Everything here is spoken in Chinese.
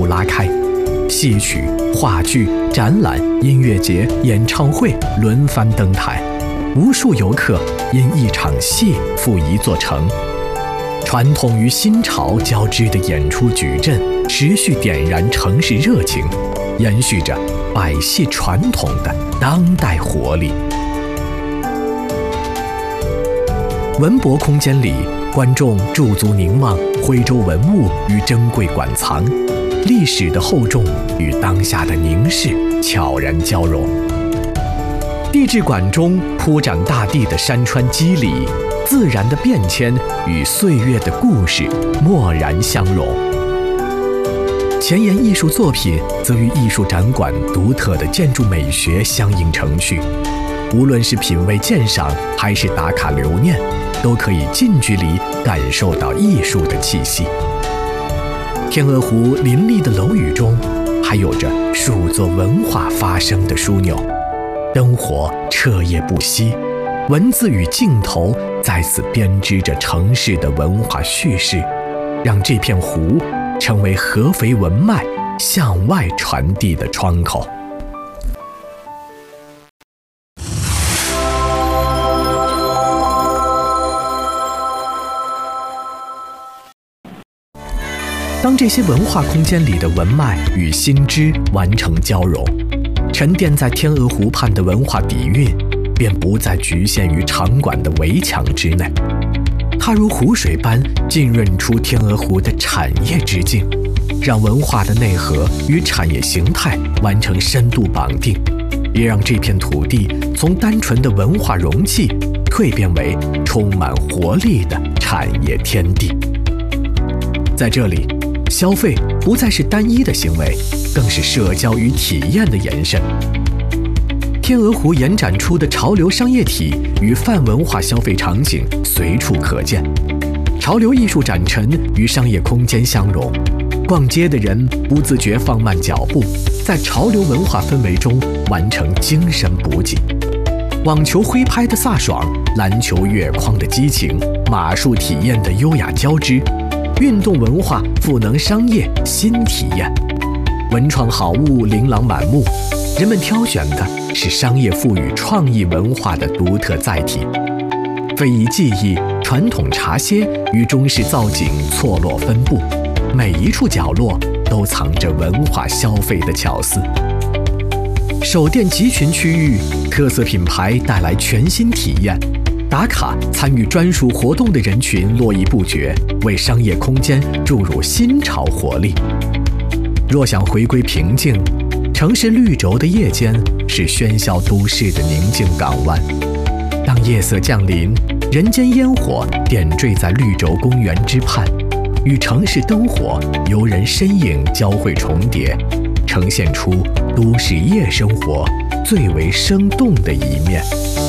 拉开，戏曲、话剧、展览、音乐节、演唱会轮番登台，无数游客因一场戏赴一座城。传统与新潮交织的演出矩阵，持续点燃城市热情，延续着百戏传统的当代活力。文博空间里，观众驻足凝望徽州文物与珍贵馆藏，历史的厚重与当下的凝视悄然交融。地质馆中铺展大地的山川肌理，自然的变迁与岁月的故事蓦然相融。前沿艺术作品则与艺术展馆独特的建筑美学相映成趣，无论是品味鉴赏还是打卡留念，都可以近距离感受到艺术的气息。天鹅湖林立的楼宇中，还有着数座文化发生的枢纽，灯火彻夜不息，文字与镜头在此编织着城市的文化叙事，让这片湖成为合肥文脉向外传递的窗口。当这些文化空间里的文脉与新知完成交融，沉淀在天鹅湖畔的文化底蕴便不再局限于场馆的围墙之内，它如湖水般浸润出天鹅湖的产业之境，让文化的内核与产业形态完成深度绑定，也让这片土地从单纯的文化容器蜕变为充满活力的产业天地。在这里，消费不再是单一的行为，更是社交与体验的延伸。天鹅湖延展出的潮流商业体与泛文化消费场景随处可见，潮流艺术展陈与商业空间相融，逛街的人不自觉放慢脚步，在潮流文化氛围中完成精神补给。网球挥拍的飒爽，篮球越框的激情，马术体验的优雅交织，运动文化赋能商业新体验，文创好物琳琅满目，人们挑选的是商业赋予创意文化的独特载体。非遗技艺、传统茶歇与中式造景错落分布，每一处角落都藏着文化消费的巧思。首店集群区域，特色品牌带来全新体验，打卡参与专属活动的人群络绎不绝，为商业空间注入新潮活力。若想回归平静，城市绿轴的夜间是喧嚣都市的宁静港湾。当夜色降临，人间烟火点缀在绿轴公园之畔，与城市灯火、游人身影交汇重叠，呈现出都市夜生活最为生动的一面。